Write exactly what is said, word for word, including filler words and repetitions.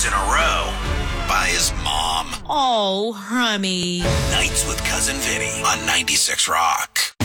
in a row by his mom. Oh, honey. Nights with Cousin Vinny on ninety-six Rock.